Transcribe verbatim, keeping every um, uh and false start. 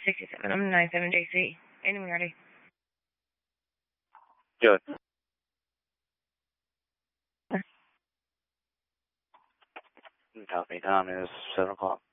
sixty-seven. I'm nine seven J C. Any when ready. Good. Copy. Time is seven o'clock.